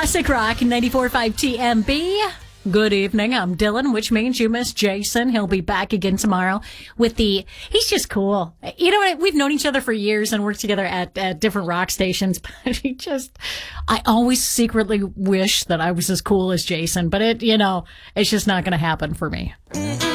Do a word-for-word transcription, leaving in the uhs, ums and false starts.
Classic Rock ninety-four point five T M B. Good evening. I'm Dylan, which means you miss Jason. He'll be back again tomorrow with the, he's just cool. You know what? We've known each other for years and worked together at, at different rock stations, but he just, I always secretly wish that I was as cool as Jason, but it, you know, it's just not going to happen for me.